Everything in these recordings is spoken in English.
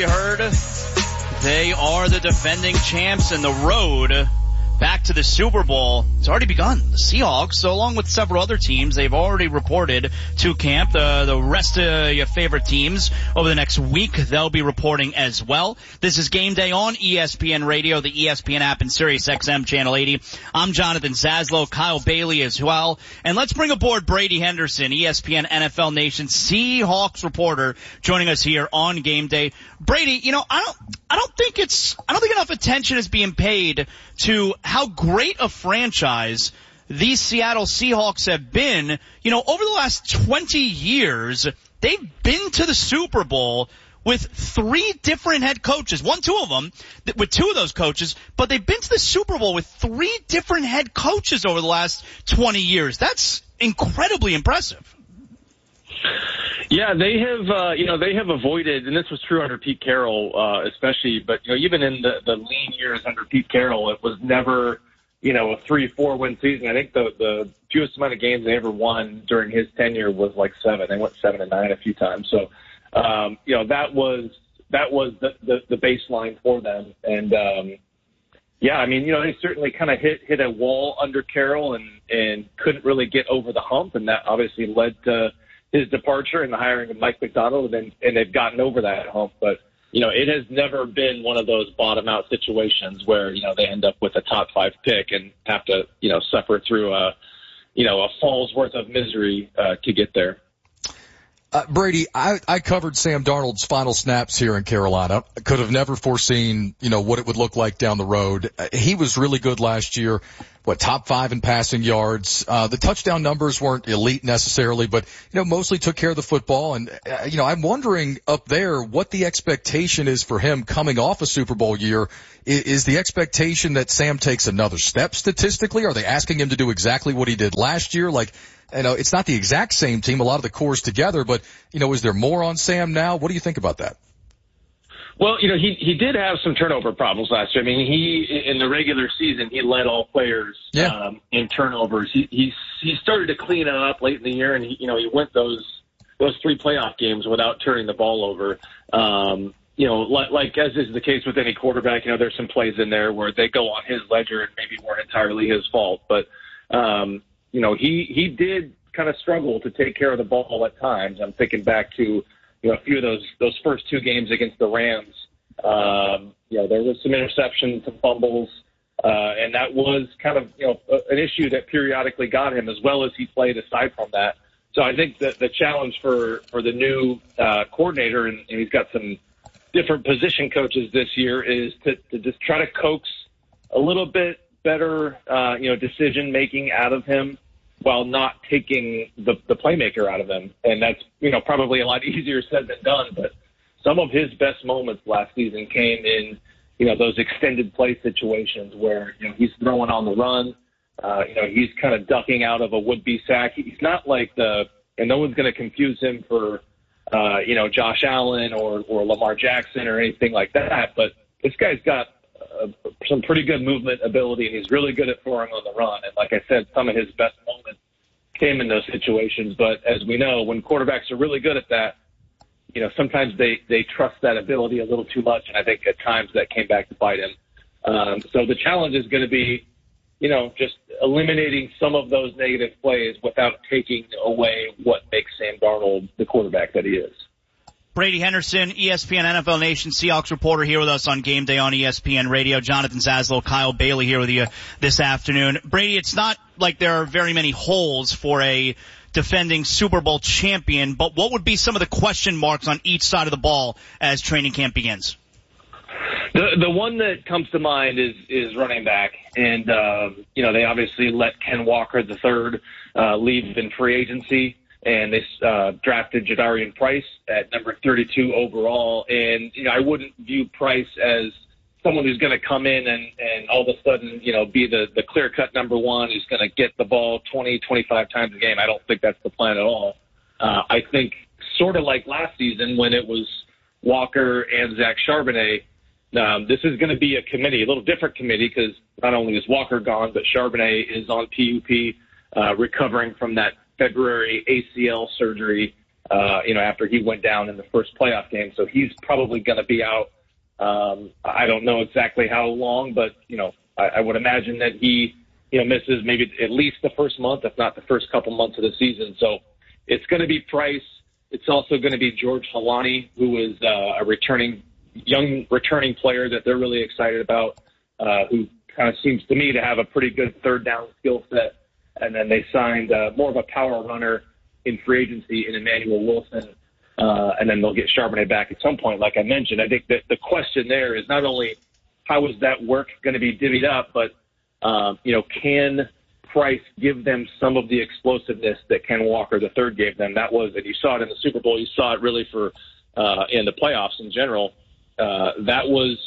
you heard? They are the defending champs, and the road back to the Super Bowl has already begun. The Seahawks, so along with several other teams, they've already reported to camp. The rest of your favorite teams over the next week, they'll be reporting as well. This is Game Day on ESPN Radio, the ESPN app, and Sirius XM Channel 80. I'm Jonathan Zaslow, Kyle Bailey as well. And let's bring aboard Brady Henderson, ESPN NFL Nation Seahawks reporter, joining us here on Game Day. Brady, I don't think enough attention is being paid to how great a franchise these Seattle Seahawks have been. Over the last 20 years, they've been to the Super Bowl with 3 different head coaches. Two of them, with 2 of those coaches, but they've been to the Super Bowl with 3 different head coaches over the last 20 years. That's incredibly impressive. Yeah, they have avoided, and this was true under Pete Carroll, especially, but, even in the lean years under Pete Carroll, it was never, a 3-4 win season. I think the fewest amount of games they ever won during his tenure was like 7. They went 7-9 a few times. So, that was the baseline for them. And, they certainly kind of hit a wall under Carroll and couldn't really get over the hump. And that obviously led to his departure and the hiring of Mike Macdonald, and they've gotten over that hump. But, it has never been one of those bottom-out situations where, they end up with a top 5 pick and have to, suffer through a fall's worth of misery to get there. Brady, I covered Sam Darnold's final snaps here in Carolina. Could have never foreseen, what it would look like down the road. He was really good last year. Top 5 in passing yards. The touchdown numbers weren't elite necessarily, but, mostly took care of the football. And, I'm wondering up there what the expectation is for him coming off a Super Bowl year. Is the expectation that Sam takes another step statistically? Are they asking him to do exactly what he did last year? It's not the exact same team, a lot of the core's together, but, is there more on Sam now? What do you think about that? Well, he did have some turnover problems last year. I mean, in the regular season, he led all players in turnovers. He started to clean it up late in the year, and he went those 3 playoff games without turning the ball over. Like as is the case with any quarterback, there's some plays in there where they go on his ledger and maybe weren't entirely his fault, but he did kind of struggle to take care of the ball at times. I'm thinking back to, a few of those first 2 games against the Rams. There was some interceptions, some fumbles, and that was kind of, an issue that periodically got him as well as he played aside from that. So I think that the challenge for the new coordinator, and he's got some different position coaches this year, is to just try to coax a little bit better, decision-making out of him while not taking the playmaker out of him. And that's, probably a lot easier said than done, but some of his best moments last season came in, those extended play situations where, he's throwing on the run, he's kind of ducking out of a would-be sack. He's not like and no one's going to confuse him for, Josh Allen or Lamar Jackson or anything like that, but this guy's got some pretty good movement ability, and he's really good at throwing on the run. And like I said, some of his best moments came in those situations. But as we know, when quarterbacks are really good at that, sometimes they trust that ability a little too much, and I think at times that came back to bite him. So the challenge is going to be, just eliminating some of those negative plays without taking away what makes Sam Darnold the quarterback that he is. Brady Henderson, ESPN NFL Nation Seahawks reporter, here with us on Game Day on ESPN Radio. Jonathan Zaslow, Kyle Bailey here with you this afternoon. Brady, it's not like there are very many holes for a defending Super Bowl champion, but what would be some of the question marks on each side of the ball as training camp begins? The one that comes to mind is running back, and they obviously let Ken Walker III leave in free agency. And they drafted Jadarian Price at number 32 overall. And, I wouldn't view Price as someone who's going to come in and all of a sudden, be the clear-cut number 1 who's going to get the ball 20, 25 times a game. I don't think that's the plan at all. I think sort of like last season when it was Walker and Zach Charbonnet, this is going to be a committee, a little different committee, because not only is Walker gone, but Charbonnet is on PUP, recovering from that February ACL surgery. after he went down in the first playoff game. So he's probably going to be out. I don't know exactly how long, but, I would imagine that he, misses maybe at least the first month, if not the first couple months of the season. So it's going to be Price. It's also going to be George Holani, who is a young returning player that they're really excited about, who kind of seems to me to have a pretty good third down skill set. And then they signed more of a power runner in free agency in Emmanuel Wilson. And then they'll get Charbonnet back at some point, like I mentioned. I think that the question there is not only how is that work going to be divvied up, but, can Price give them some of the explosiveness that Ken Walker III gave them? That was, and you saw it in the Super Bowl, you saw it really for in the playoffs in general. That's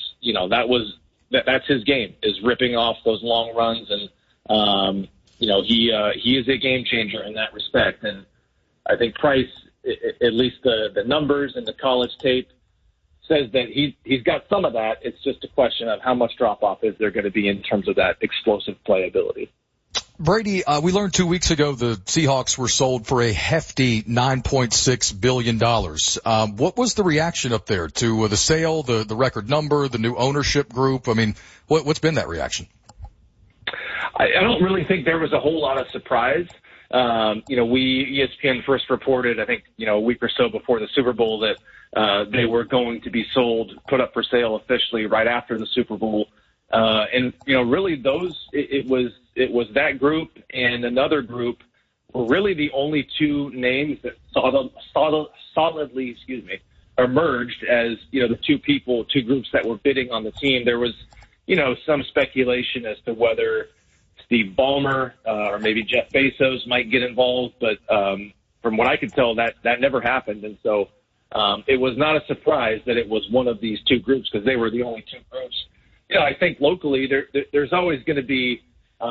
his game, is ripping off those long runs, and he is a game changer in that respect. And I think Price, at least the numbers and the college tape, says that he's got some of that. It's just a question of how much drop-off is there going to be in terms of that explosive playability. Brady, we learned 2 weeks ago the Seahawks were sold for a hefty $9.6 billion. What was the reaction up there to the sale, the record number, the new ownership group? I mean, what's been that reaction? I don't really think there was a whole lot of surprise. ESPN first reported, I think, a week or so before the Super Bowl that they were going to be sold, put up for sale officially right after the Super Bowl. Really it was that group and another group were really the only two names that solidly emerged as, the two groups that were bidding on the team. There was, some speculation as to whether Steve Ballmer or maybe Jeff Bezos might get involved, but from what I could tell, that never happened. And so it was not a surprise that it was one of these two groups because they were the only two groups. I think locally there's always going to be,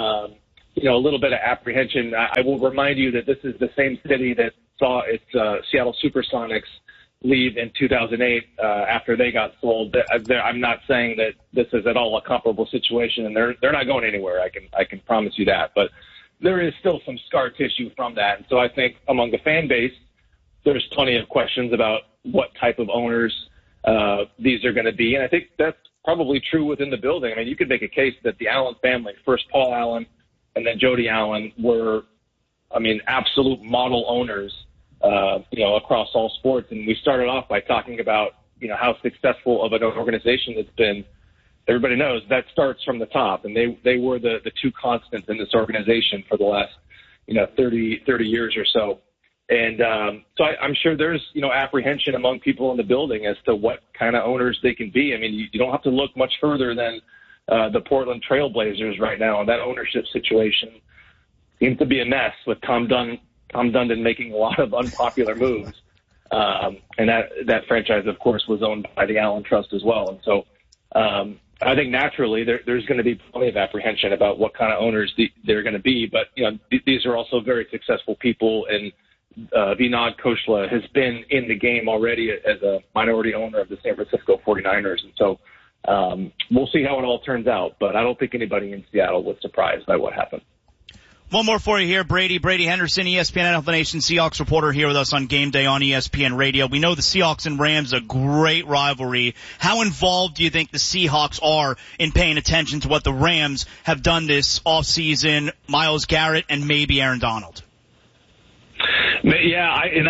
a little bit of apprehension. I will remind you that this is the same city that saw its Seattle Supersonics leave in 2008 after they got sold. I'm not saying that this is at all a comparable situation, and they're not going anywhere. I can promise you that. But there is still some scar tissue from that. And so I think among the fan base, there's plenty of questions about what type of owners these are going to be. And I think that's probably true within the building. I mean, you could make a case that the Allen family, first Paul Allen and then Jody Allen, were, absolute model owners, across all sports. And we started off by talking about, how successful of an organization it's been. Everybody knows that starts from the top, and they were the two constants in this organization for the last, 30 years or so. And so I'm sure there's, apprehension among people in the building as to what kind of owners they can be. I mean, you don't have to look much further than the Portland Trailblazers right now. And that ownership situation seems to be a mess with Tom Dundon making a lot of unpopular moves. And that franchise, of course, was owned by the Allen Trust as well. And so I think naturally there's going to be plenty of apprehension about what kind of owners they're going to be. But, these are also very successful people, and Vinod Khosla has been in the game already as a minority owner of the San Francisco 49ers. And so we'll see how it all turns out. But I don't think anybody in Seattle was surprised by what happened. One more for you here, Brady. Brady Henderson, ESPN NFL Nation Seahawks reporter here with us on Game Day on ESPN Radio. We know the Seahawks and Rams, a great rivalry. How involved do you think the Seahawks are in paying attention to what the Rams have done this offseason, Myles Garrett and maybe Aaron Donald? Yeah,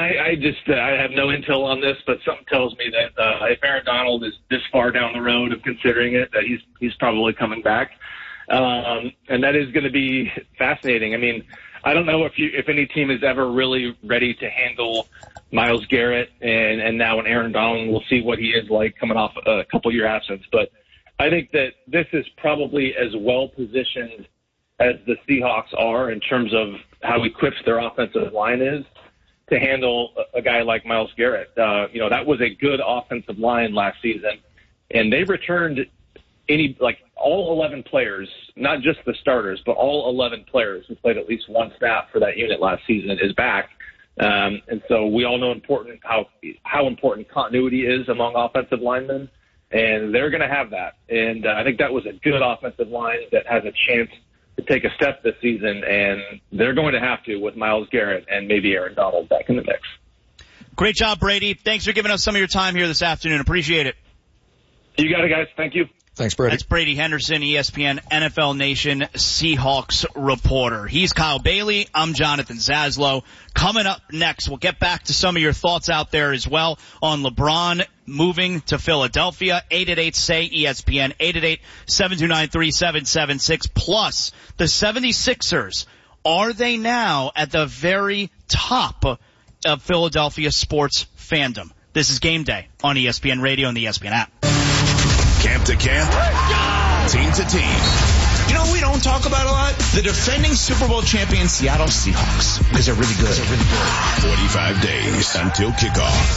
I have no intel on this, but something tells me that if Aaron Donald is this far down the road of considering it, that he's probably coming back. And that is going to be fascinating. I mean, I don't know if any team is ever really ready to handle Myles Garrett and now an Aaron Donald. We'll see what he is like coming off a couple-year absence. But I think that this is probably as well positioned as the Seahawks are in terms of how equipped their offensive line is to handle a guy like Myles Garrett. That was a good offensive line last season, and they returned all 11 players, not just the starters, but all 11 players who played at least one snap for that unit last season is back. And so we all know how important continuity is among offensive linemen, and they're going to have that. And I think that was a good offensive line that has a chance to take a step this season, and they're going to have to with Myles Garrett and maybe Aaron Donald back in the mix. Great job, Brady. Thanks for giving us some of your time here this afternoon. Appreciate it. You got it, guys. Thank you. Thanks, Brady. That's Brady Henderson, ESPN NFL Nation Seahawks reporter. He's Kyle Bailey. I'm Jonathan Zaslow. Coming up next, we'll get back to some of your thoughts out there as well on LeBron moving to Philadelphia. 888-SAY-ESPN, 888-729-3776. Plus, the 76ers, are they now at the very top of Philadelphia sports fandom? This is Game Day on ESPN Radio and the ESPN app. Camp to camp, team to team. You know what we don't talk about a lot? The defending Super Bowl champion Seattle Seahawks. Because they're really good. 45 days until kickoff.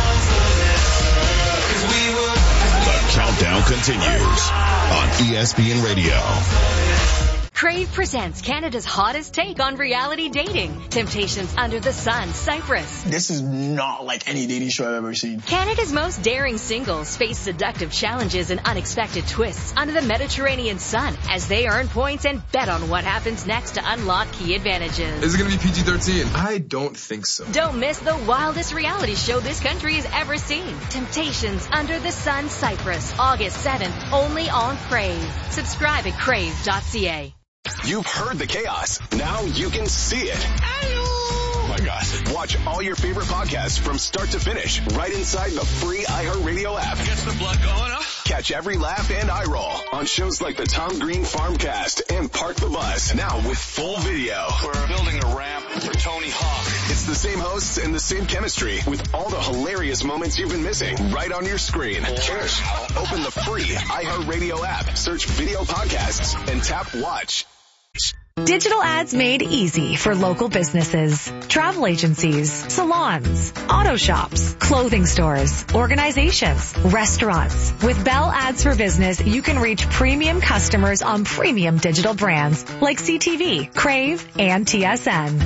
The countdown continues on ESPN Radio. Crave presents Canada's hottest take on reality dating. Temptations Under the Sun, Cyprus. This is not like any dating show I've ever seen. Canada's most daring singles face seductive challenges and unexpected twists under the Mediterranean sun as they earn points and bet on what happens next to unlock key advantages. Is it going to be PG-13? I don't think so. Don't miss the wildest reality show this country has ever seen. Temptations Under the Sun, Cyprus, August 7th, only on Crave. Subscribe at crave.ca. You've heard the chaos. Now you can see it. Oh my God. Watch all your favorite podcasts from start to finish right inside the free iHeartRadio app. Gets the blood going, huh? Catch every laugh and eye roll on shows like the Tom Green Farmcast and Park the Bus. Now with full video. We're building a ramp for Tony Hawk. It's the same hosts and the same chemistry with all the hilarious moments you've been missing right on your screen. Cheers. Open the free iHeartRadio app, search video podcasts, and tap watch. Digital ads made easy for local businesses, travel agencies, salons, auto shops, clothing stores, organizations, restaurants. With Bell Ads for Business, you can reach premium customers on premium digital brands like CTV, Crave, and TSN.